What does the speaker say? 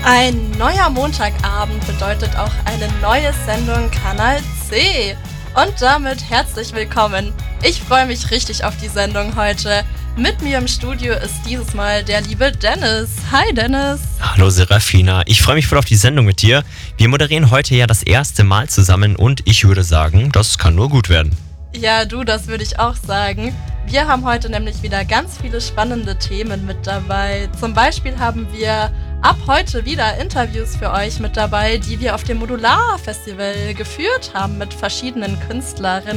Ein neuer Montagabend bedeutet auch eine neue Sendung Kanal C. Und damit herzlich willkommen. Ich freue mich richtig auf die Sendung heute. Mit mir im Studio ist dieses Mal der liebe Dennis. Hi Dennis. Hallo Serafina, ich freue mich voll auf die Sendung mit dir. Wir moderieren heute ja das erste Mal zusammen und ich würde sagen, das kann nur gut werden. Ja, du, das würde ich auch sagen. Wir haben heute nämlich wieder ganz viele spannende Themen mit dabei. Zum Beispiel haben wir ab heute wieder Interviews für euch mit dabei, die wir auf dem Modular Festival geführt haben mit verschiedenen Künstlerinnen